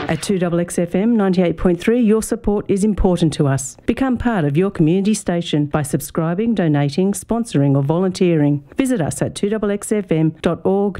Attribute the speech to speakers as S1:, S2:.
S1: At 2XXFM 98.3, your support is important to us. Become part of your community station by subscribing, donating, sponsoring or volunteering. Visit us at 2XXFM.org.au.